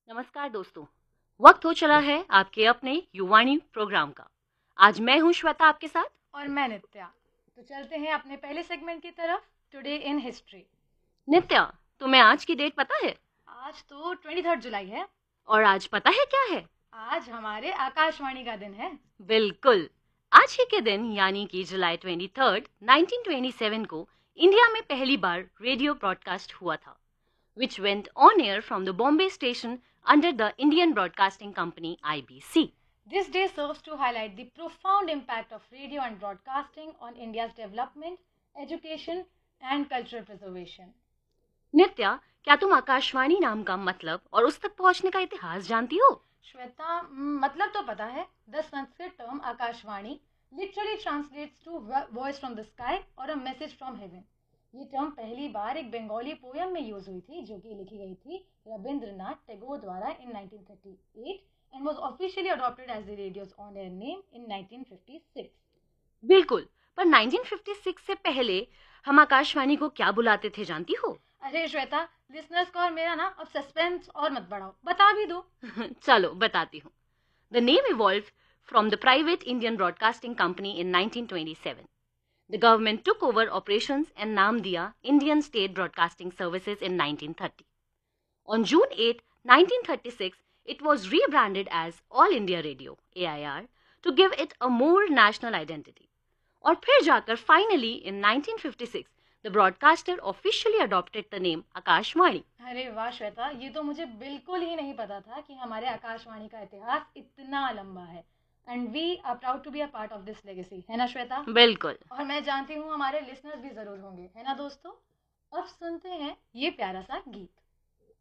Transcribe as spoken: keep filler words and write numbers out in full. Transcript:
नमस्कार दोस्तों, वक्त हो चला है आपके अपने युवाणी प्रोग्राम का। आज मैं हूं श्वेता आपके साथ और मैं नित्या। तो चलते हैं अपने पहले सेगमेंट की तरफ, टुडे इन हिस्ट्री। नित्या, तुम्हें आज की डेट पता है? आज तो तेईस जुलाई है। और आज पता है क्या है? आज हमारे आकाशवाणी का दिन है। बिल्कुल, आज ही के दिन यानी कि जुलाई तेईस, नाइनटीन ट्वेंटी सेवन को इंडिया में पहली बार रेडियो ब्रॉडकास्ट हुआ था, which went on air from the Bombay station under the Indian Broadcasting Company I B C. This day serves to highlight the profound impact of radio and broadcasting on India's development, education and cultural preservation. नित्या, क्या तुम आकाशवाणी नाम का मतलब और उस तक पहुंचने का इतिहास जानती हो? श्वेता, मतलब तो पता है। The Sanskrit term Akashvani literally translates to voice from the sky or a message from heaven. ये टर्म पहली बार एक बंगाली पोयम में यूज हुई थी, जो कि लिखी गई थी रविंद्रनाथ टैगोर द्वारा in nineteen thirty eight and was officially adopted as the radio's on-air name in nineteen fifty six. बिल्कुल, पर नाइनटीन फिफ्टी सिक्स से पहले हम आकाशवाणी को क्या बुलाते थे जानती हो? अरे श्वेता, लिसनर्स को और मेरा ना अब सस्पेंस और मत बढ़ाओ, बता भी दो। चलो बताती हूँ। The name evolved from the private Indian Broadcasting Company in nineteen twenty seven. The government took over operations and नाम दिया Indian State Broadcasting Services in nineteen thirty. On June eighth, nineteen thirty six, it was rebranded as All India Radio (A I R) to give it a more national identity. और फिर जाकर finally in nineteen fifty six, the broadcaster officially adopted the name Akashvani. अरे वाह श्वेता, ये तो मुझे बिल्कुल ही नहीं पता था कि हमारे आकाशवाणी का इतिहास इतना लंबा है। And we are proud to be a part of this legacy, है ना श्वेता? बिल्कुल। और मैं जानती हूँ हमारे लिसनर्स भी जरूर होंगे, है ना दोस्तों? अब सुनते हैं ये प्यारा सा गीत।